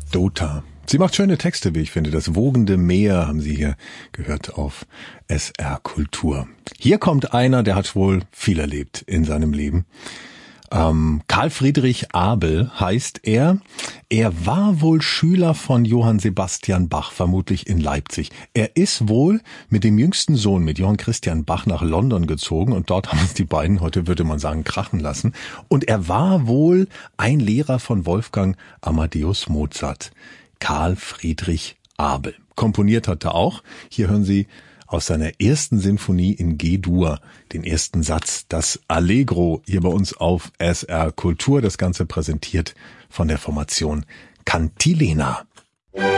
Dota. Sie macht schöne Texte, wie ich finde. Das wogende Meer haben Sie hier gehört auf SR Kultur. Hier kommt einer, der hat wohl viel erlebt in seinem Leben. Karl Friedrich Abel heißt er. Er war wohl Schüler von Johann Sebastian Bach, vermutlich in Leipzig. Er ist wohl mit dem jüngsten Sohn, mit Johann Christian Bach, nach London gezogen und dort haben es die beiden, heute würde man sagen, krachen lassen. Und er war wohl ein Lehrer von Wolfgang Amadeus Mozart. Karl Friedrich Abel. Komponiert hat er auch. Hier hören Sie aus seiner ersten Sinfonie in G-Dur, den ersten Satz, das Allegro, hier bei uns auf SR Kultur. Das Ganze präsentiert von der Formation Cantilena.